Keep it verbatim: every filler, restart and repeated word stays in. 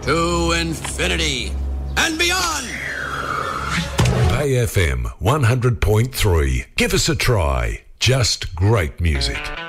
to infinity and beyond. A F M one hundred point three. Give us a try. Just great music.